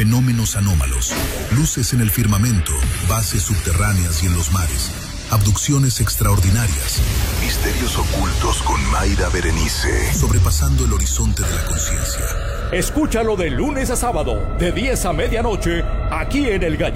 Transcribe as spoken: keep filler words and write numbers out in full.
fenómenos anómalos, luces en el firmamento, bases subterráneas y en los mares, abducciones extraordinarias, misterios ocultos con Mayra Berenice, sobrepasando el horizonte de la conciencia. Escúchalo de lunes a sábado, de diez a medianoche, aquí en El Gallo.